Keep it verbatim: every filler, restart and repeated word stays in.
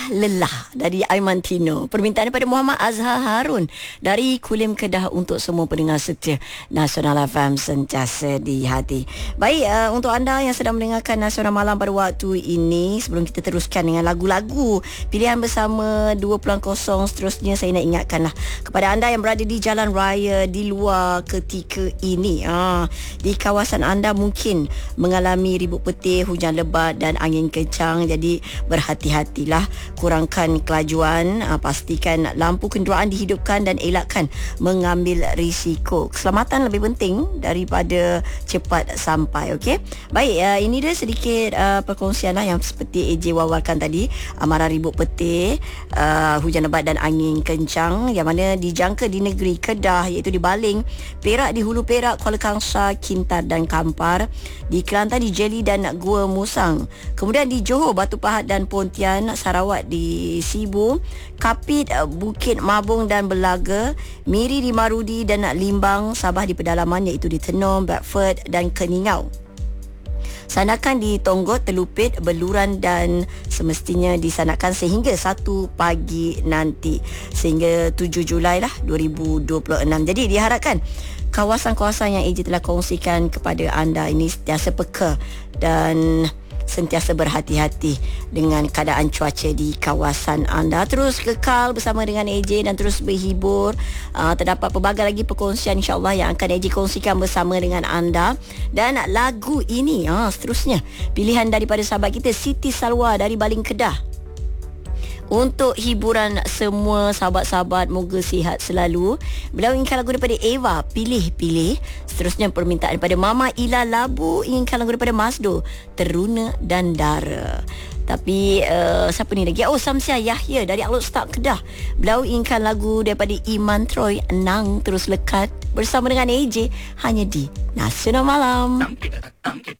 Lelah dari Aiman Tino. Permintaan daripada Muhammad Azhar Harun dari Kulim Kedah untuk semua pendengar setia Nasional F M sentiasa di hati. Baik, uh, untuk anda yang sedang mendengarkan Nasional Malam pada waktu ini, sebelum kita teruskan dengan lagu-lagu pilihan bersama dua kosong seterusnya, saya nak ingatkanlah kepada anda yang berada di jalan raya di luar ketika ini. Uh, di kawasan anda mungkin mengalami ribut petir, hujan lebat dan angin kencang. Jadi berhati-hatilah, kurangkan kelajuan, uh, pastikan lampu kenderaan dihidupkan dan elakkan mengambil risiko. Keselamatan lebih penting daripada cepat sampai. Okey. Baik, uh, ini dia sedikit uh, perkongsian lah yang seperti A J wawarkan tadi. Amaran ribut petir, uh, hujan lebat dan angin kencang yang mana dijangka di negeri Kedah, iaitu di Baling, Perak, di Hulu Perak, Kuala Kangsar, Kintar dan Kampar, di Kelantan di Jeli dan Gua Musang. Kemudian di Johor, Batu Pahat dan Pontian, Sarawak di Sibu, Kapit, Bukit Mabung dan Belaga, Miri di Marudi dan Limbang, Sabah di pedalaman iaitu di Tenom, Bedford dan Keningau. Sanakan di Tonggot, Telupit, Beluran dan semestinya disanakan sehingga satu pagi nanti, sehingga tujuh Julai lah dua ribu dua puluh enam. Jadi diharapkan kawasan-kawasan yang A J telah kongsikan kepada anda ini sentiasa peka dan sentiasa berhati-hati dengan keadaan cuaca di kawasan anda. Terus kekal bersama dengan A J dan terus berhibur. Uh, terdapat pelbagai lagi perkongsian insya-Allah yang akan A J kongsikan bersama dengan anda. Dan lagu ini uh, seterusnya pilihan daripada sahabat kita Siti Salwa dari Baling Kedah. Untuk hiburan semua sahabat-sahabat, moga sihat selalu. Beliau inginkan lagu daripada Eva, Pilih-Pilih. Seterusnya permintaan daripada Mama Ila Labu, inginkan lagu daripada Masdo, Teruna dan Dara. Tapi uh, siapa ni lagi? Oh, Samsia Yahya dari Alot Start Kedah. Beliau inginkan lagu daripada Iman Troy, Nang Terus Lekat, bersama dengan A J hanya di Nasional Malam.